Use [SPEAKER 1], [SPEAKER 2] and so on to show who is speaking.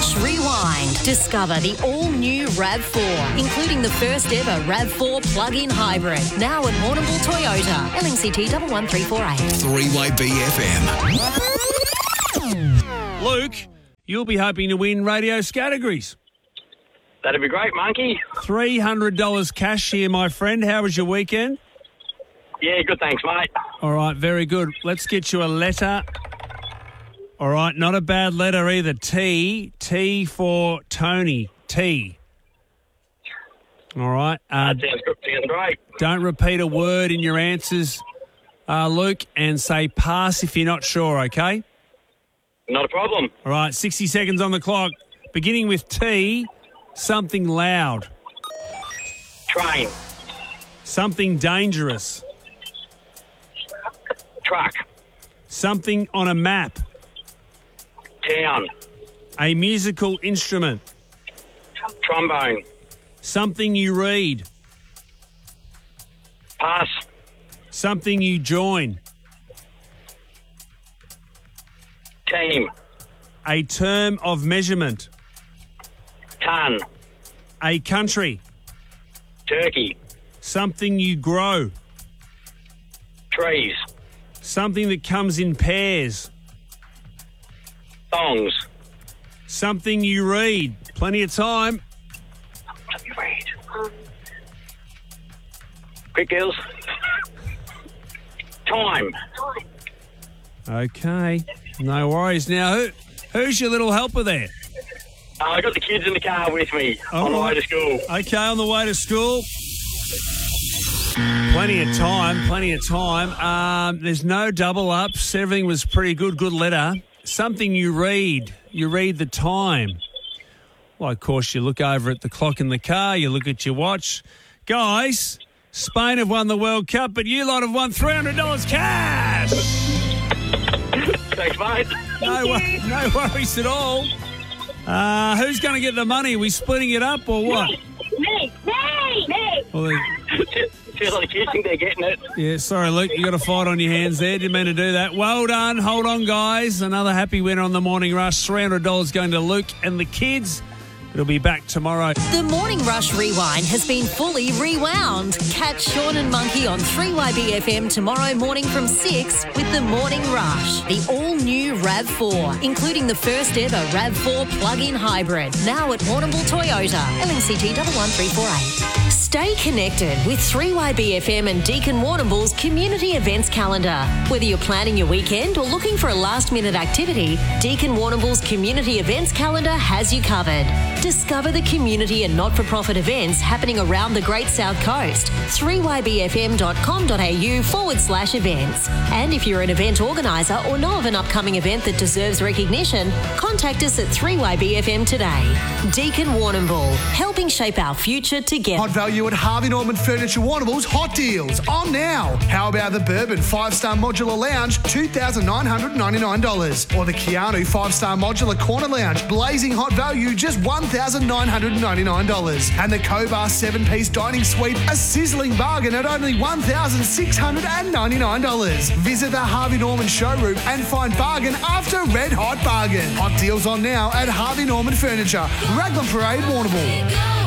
[SPEAKER 1] Rush Rewind. Discover the all-new RAV4, including the first ever RAV4 plug-in hybrid. Now at Warrnambool Toyota. LNCT 11348.
[SPEAKER 2] 3 BFM.
[SPEAKER 3] Luke, you'll be hoping to win radio's categories.
[SPEAKER 4] That'd be great, Monkey.
[SPEAKER 3] $300 cash here, my friend. How was your weekend?
[SPEAKER 4] Yeah, good, thanks, mate.
[SPEAKER 3] All right, very good. Let's get you a letter. All right, not a bad letter either. T. T for Tony. T. All right.
[SPEAKER 4] That sounds good. Sounds great.
[SPEAKER 3] Don't repeat a word in your answers, Luke, and say pass if you're not sure, okay?
[SPEAKER 4] Not a problem.
[SPEAKER 3] All right, 60 seconds on the clock. Beginning with T, something loud.
[SPEAKER 4] Train.
[SPEAKER 3] Something dangerous.
[SPEAKER 4] Truck.
[SPEAKER 3] Something on a map.
[SPEAKER 4] Town.
[SPEAKER 3] A musical instrument.
[SPEAKER 4] Trombone.
[SPEAKER 3] Something you read.
[SPEAKER 4] Pass.
[SPEAKER 3] Something you join.
[SPEAKER 4] Team.
[SPEAKER 3] A term of measurement.
[SPEAKER 4] Ton.
[SPEAKER 3] A country.
[SPEAKER 4] Turkey.
[SPEAKER 3] Something you grow.
[SPEAKER 4] Trees.
[SPEAKER 3] Something that comes in pairs.
[SPEAKER 4] Thongs.
[SPEAKER 3] Something you read. Plenty of time.
[SPEAKER 4] Let me read. Quick, girls. Time.
[SPEAKER 3] Okay, no worries. Now, who's your little helper there?
[SPEAKER 4] I got the kids in the car with me on the way to school.
[SPEAKER 3] Okay, on the way to school. Plenty of time. There's no double ups. Everything was pretty good. Good letter. Something you read. You read the time. Well, of course, you look over at the clock in the car. You look at your watch. Guys, Spain have won the World Cup, but you lot have won $300 cash.
[SPEAKER 4] Thanks, mate.
[SPEAKER 3] No worries at all. Who's going to get the money? Are we splitting it up or what?
[SPEAKER 5] Me.
[SPEAKER 3] Well,
[SPEAKER 4] Feels like the kids think they're getting it.
[SPEAKER 3] yeah, sorry, Luke. You got a fight on your hands there. Didn't mean to do that. Well done. Hold on, guys. Another happy winner on the Morning Rush. $300 going to Luke and the kids. It'll be back tomorrow.
[SPEAKER 1] The Morning Rush Rewind has been fully rewound. Catch Sean and Monkey on 3YBFM tomorrow morning from 6 with the Morning Rush. The all-new RAV4, including the first ever RAV4 plug-in hybrid. Now at Warrnambool Toyota. LNCT 11348. Stay connected with 3YBFM and Deakin Warrnambool's community events calendar. Whether you're planning your weekend or looking for a last-minute activity, Deakin Warrnambool's community events calendar has you covered. Discover the community and not-for-profit events happening around the Great South Coast. 3ybfm.com.au/events. And if you're an event organiser or know of an upcoming event that deserves recognition, contact us at 3YBFM today. Deakin Warrnambool, helping shape our future together.
[SPEAKER 6] Hot value at Harvey Norman Furniture Warrnambool's Hot Deals on now. How about the Bourbon 5-star modular lounge, $2,999, or the Keanu 5-star modular corner lounge, blazing hot value, just $1,999, and the Cobar 7-piece dining suite, a sizzling bargain at only $1,699. Visit the Harvey Norman showroom and find bargain after red hot bargain. Hot deals on now at Harvey Norman Furniture, Raglan Parade, Warrnambool.